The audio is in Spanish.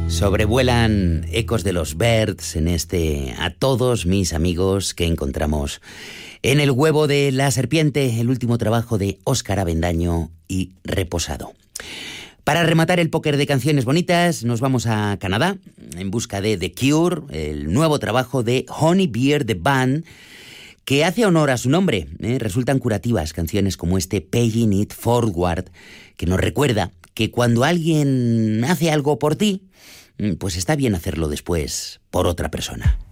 Sobrevuelan ecos de los Byrds en este A todos mis amigos que encontramos en El huevo de la serpiente, el último trabajo de Óscar Avendaño y Reposado. Para rematar el póker de canciones bonitas, nos vamos a Canadá en busca de The Cure, el nuevo trabajo de Honey Beer The Band, que hace honor a su nombre. Resultan curativas canciones como este Paying It Forward, que nos recuerda que cuando alguien hace algo por ti, pues está bien hacerlo después por otra persona.